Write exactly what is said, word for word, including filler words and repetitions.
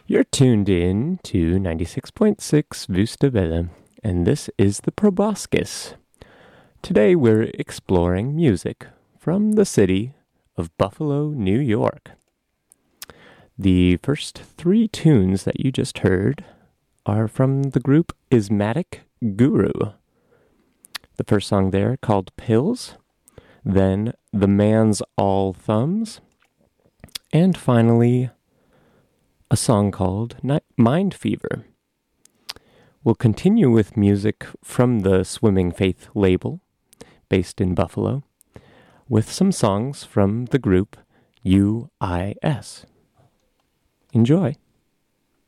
You're tuned in to ninety-six point six Vusta Bella, and this is the Proboscis. Today we're exploring music from the city of Buffalo, New York. The first three tunes that you just heard are from the group Ismatic Guru. The first song there called Pills, then The Man's All Thumbs, and finally a song called Mind Fever. We'll continue with music from the Swimming Faith label, based in Buffalo, with some songs from the group U I S. Enjoy.